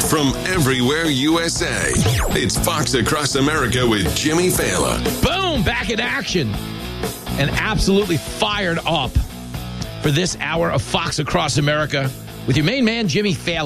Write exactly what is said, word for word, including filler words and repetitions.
from everywhere U S A. It's Fox Across America with Jimmy Fallon. Boom, back in action. And absolutely fired up for this hour of Fox Across America with your main man, Jimmy Fallon.